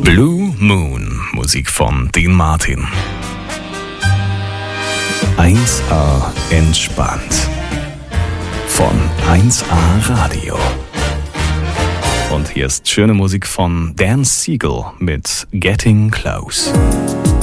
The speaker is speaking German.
Blue Moon, Musik von Dean Martin. 1A entspannt. Von 1A Radio. Und hier ist schöne Musik von Dan Siegel mit Getting Close.